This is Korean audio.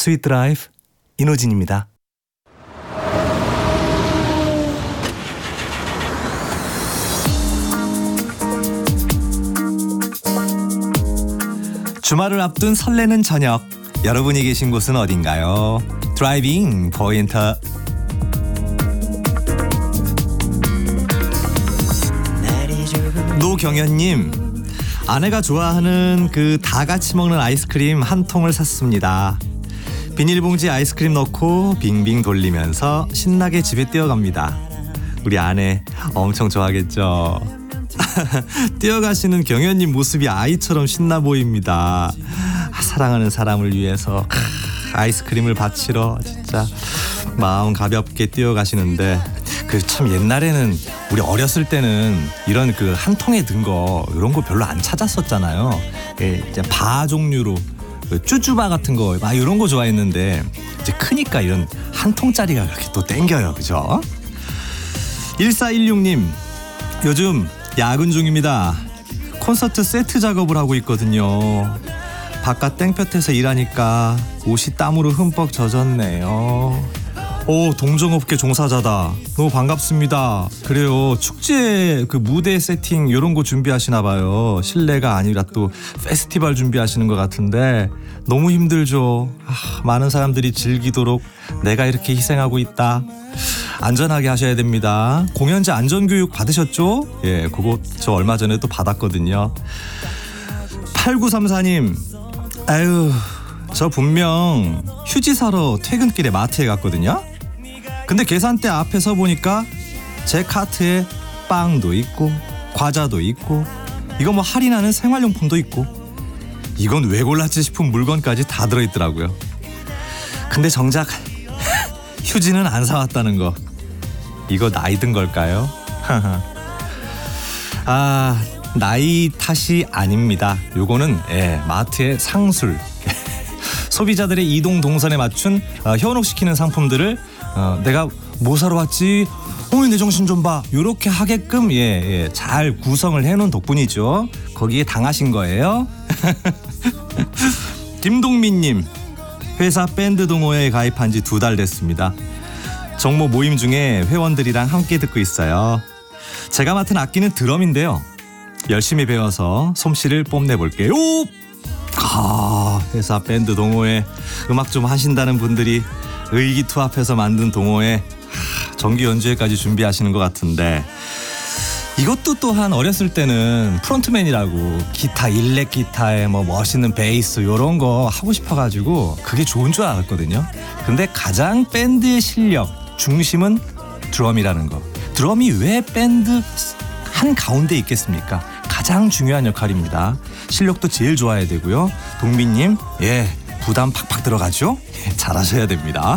스윗 드라이브 이노진입니다. 주말을 앞둔 설레는 저녁, 여러분이 계신 곳은 어딘가요? 드라이빙 포인트. 노경현님, 아내가 좋아하는 그 다 같이 먹는 아이스크림 한 통을 샀습니다. 비닐봉지 아이스크림 넣고 빙빙 돌리면서 신나게 집에 뛰어갑니다. 우리 아내 엄청 좋아하겠죠? 뛰어가시는 경현님 모습이 아이처럼 신나 보입니다. 사랑하는 사람을 위해서 아이스크림을 바치러 진짜 마음 가볍게 뛰어가시는데, 그 참 옛날에는 우리 어렸을 때는 이런 그 한 통에 든 거 이런 거 별로 안 찾았었잖아요. 이제 바 종류로 쭈쭈바 같은 거 막 이런 거 좋아했는데, 이제 크니까 이런 한 통짜리가 그렇게 또 땡겨요, 그죠? 1416님, 요즘 야근 중입니다. 콘서트 세트 작업을 하고 있거든요. 바깥 땡볕에서 일하니까 옷이 땀으로 흠뻑 젖었네요. 오, 동종업계 종사자다. 너무 반갑습니다. 그래요, 축제 그 무대 세팅 이런 거 준비하시나 봐요. 실내가 아니라 또 페스티벌 준비하시는 것 같은데 너무 힘들죠. 많은 사람들이 즐기도록 내가 이렇게 희생하고 있다. 안전하게 하셔야 됩니다. 공연자 안전교육 받으셨죠? 예, 그거 저 얼마 전에 또 받았거든요. 8934님, 아유, 저 분명 휴지 사러 퇴근길에 마트에 갔거든요. 근데 계산대 앞에 서 보니까 제 카트에 빵도 있고 과자도 있고 이거 뭐 할인하는 생활용품도 있고, 이건 왜 골랐지 싶은 물건까지 다 들어있더라고요. 근데 정작 휴지는 안 사왔다는 거, 이거 나이 든 걸까요? 아, 나이 탓이 아닙니다. 요거는 마트의 상술. 소비자들의 이동 동선에 맞춘 현혹시키는 상품들을 내가 뭐 사러 왔지? 내 정신 좀 봐. 요렇게 하게끔 잘 구성을 해놓은 덕분이죠. 거기에 당하신 거예요. 김동민님, 회사 밴드 동호회에 가입한 지 2달 됐습니다. 정모 모임 중에 회원들이랑 함께 듣고 있어요. 제가 맡은 악기는 드럼인데요. 열심히 배워서 솜씨를 뽐내볼게요. 회사 밴드 동호회 음악 좀 하신다는 분들이 의기투합해서 만든 동호회 정기 연주회까지 준비하시는 것 같은데, 이것도 또한 어렸을 때는 프론트맨이라고 기타, 일렉 기타에 뭐 멋있는 베이스 이런 거 하고 싶어가지고 그게 좋은 줄 알았거든요. 근데 가장 밴드의 실력 중심은 드럼이라는 거. 드럼이 왜 밴드 한 가운데 있겠습니까? 가장 중요한 역할입니다. 실력도 제일 좋아야 되고요. 동민님, 부담 팍팍 들어가죠? 잘하셔야 됩니다.